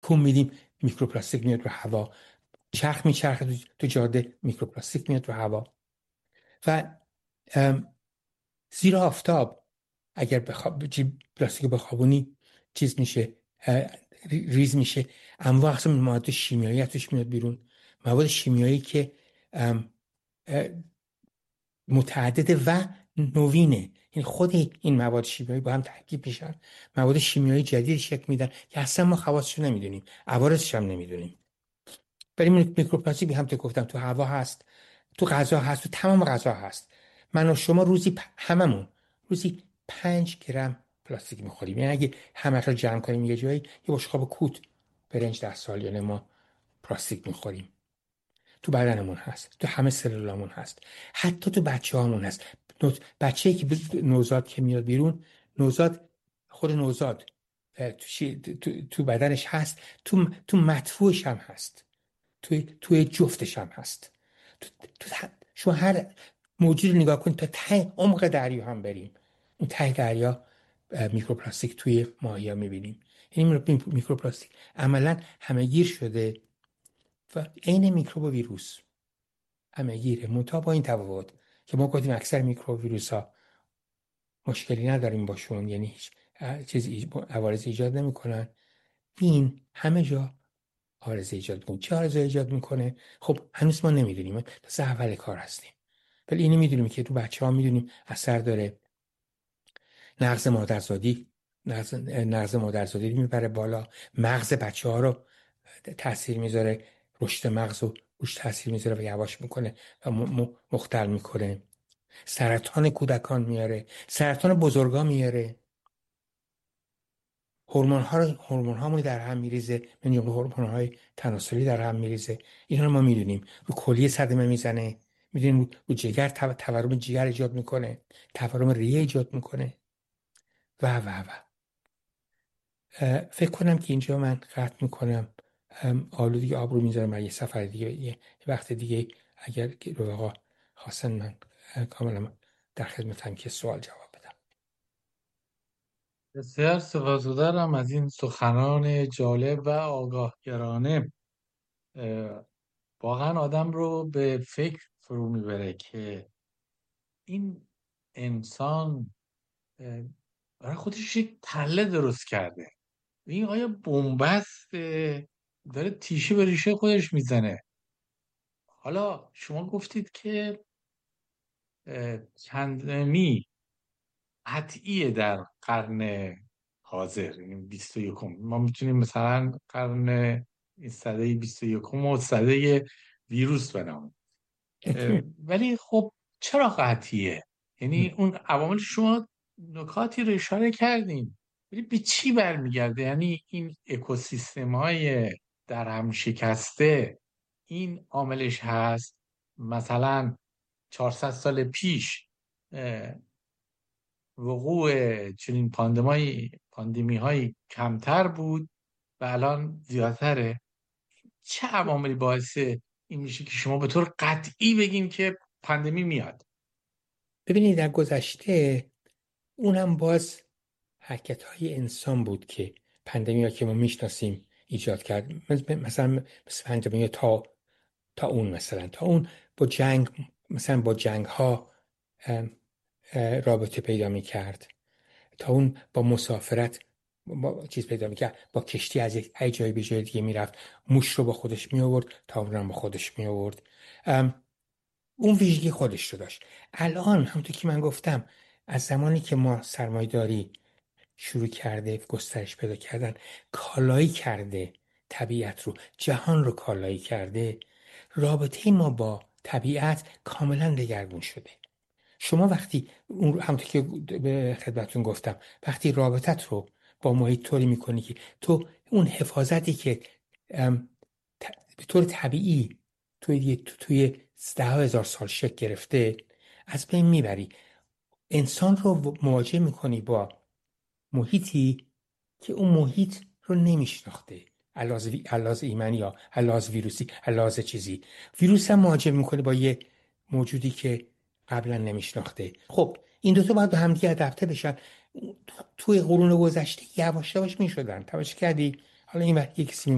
تکون میدیم میکروپلاستیک میاد رو هوا، چرخ میچرخه تو جاده میکروپلاستیک میاد رو هوا. و زیر آفتاب اگر پلاستیک بخوابونی چیز میشه، ریز میشه، انواع اقسام مواد شیمیایی ازش میاد بیرون، مواد شیمیایی که متعدد و نوینه. یعنی خود این مواد شیمیایی با هم ترکیب میشن، مواد شیمیایی جدید شکل میدن که اصلا ما خواصش نمیدونیم، عوارضش هم نمیدونیم. ولی میکروپلاستیک هم گفتم تو هوا هست، تو غذا هست، تو تمام غذا هست. من و شما هممون روزی 5 گرم پلاستیک میخوریم. یعنی اگه همه رو جمع کنیم یه جایی، یه بشقاب کوت برنج در سالیانه ما پلاستیک میخوریم. تو بدنمون هست، تو همه سلولامون هست، حتی تو بچه‌هامون هست. بچه‌ای که نوزاد که میاد بیرون، خود نوزاد تو بدنش هست، تو مدفوعش هم هست، توی جفتش هم هست. شما هر موجود نگاه کنید تا ته عمق دریا هم بریم، اون ته دریا میکروپلاستیک توی ماهی‌ها میبینیم. این میکروپلاستیک عملا همه‌گیر شده و عین میکروب و ویروس همه‌گیره، منتها با این تفاوت که ما گفتیم اکثر میکروب و ویروس ها مشکلی نداریم باشون، یعنی هیچ چیزی عوارض ایجاد نمیکنن. این همه جا عارضه ایجاد میکنه. چه عارضه ایجاد میکنه؟ خب هنوز ما نمیدونیم، تا اول کار هستیم. ولی اینو میدونیم که تو بچه‌ها میدونیم اثر داره. نقص مادرزادی میبره بالا، مغز بچه‌ها رو تاثیر میذاره، رشد مغز رو روش تاثیر میذاره و یواش میکنه و مختل میکنه. سرطان کودکان میاره، سرطان بزرگا میاره. هورمون هامون در هم میریزه، من جمله هورمون های تناسلی در هم میریزه. اینا رو ما میدونیم. رو کلیه صدمه میزنه، میدونیم رو جگر تورم جگر ایجاد میکنه، تورم ریه ایجاد میکنه و فکر کنم که اینجا من قطع میکنم. آلودگی آب رو میذارم برای یه سفر دیگه، یه وقت دیگه اگر رفقا خواستن من کاملا در خدمتم که سوال جواب بدم. بسیار سپاسگزارم از این سخنان جالب و آگاهگرانه. واقعا آدم رو به فکر فرو میبره که این انسان برای خودش یک تله درست کرده. این آیا بنبست داره تیشه به ریشه خودش میزنه؟ حالا شما گفتید که پاندمی قطعیه در قرن حاضر، یعنی 21. ما میتونیم مثلا قرن سده 21 و سده ویروس بنامیم. ولی خب چرا قطعیه؟ یعنی اون عوامل شما نکاتی رو اشاره کردین، ولی به چی برمیگرده؟ یعنی این اکوسیستم های در هم شکسته این عاملش هست؟ مثلا 400 سال پیش وقوع چنین پاندمی های کمتر بود و الان زیادتره. چه عواملی باعث این میشه که شما به طور قطعی بگین که پاندمی میاد؟ ببینید در گذشته اونم باز حرکت‌های انسان بود که پندمی‌ها که ما میشناسیم ایجاد کرد. مثلا پندمی تا اون با جنگ، مثلا با جنگ‌ها رابطه پیدا می‌کرد. تا اون با مسافرت با چیز پیدا می‌کرد، با کشتی از یک جای به جای دیگه میرفت، موش رو با خودش می آورد، تا اون رو با خودش می آورد. اون ویژگی خودش رو داشت. الان همونطور که من گفتم، از زمانی که ما سرمایه‌داری شروع کرده گسترش پیدا کردن، کالایی کرده طبیعت رو، جهان رو کالایی کرده، رابطه ما با طبیعت کاملا دگرگون شده. شما وقتی همونطور که به خدمتتون گفتم، وقتی رابطت رو با محیط طوری میکنی که تو اون حفاظتی که به طور طبیعی توی 10,000 سال شکل گرفته از بین میبری، انسان رو مواجه میکنی با محیطی که اون محیط رو نمیشناخته، علاوه ایمنی یا علاوه ویروسی، علاوه چیزی. ویروس هم مواجه میکنه با یه موجودی که قبلا نمیشناخته. خب این دوتا باید به همدیگه ادپته بشن. توی قرون گذشته یواش یواش میشدن. توجه کردی؟ حالا این وقت کسی